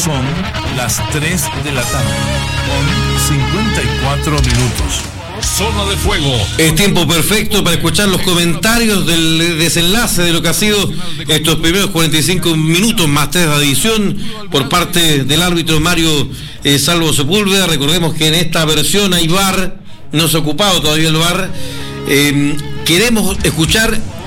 Son las 3 de la tarde, con 54 minutos. Zona de Fuego. Es tiempo perfecto para escuchar los comentarios del desenlace de lo que ha sido estos primeros 45 minutos más 3 de adición por parte del árbitro Mario Salvo Sepúlveda. Recordemos que en esta versión hay VAR, no se ha ocupado todavía el VAR. Queremos escuchar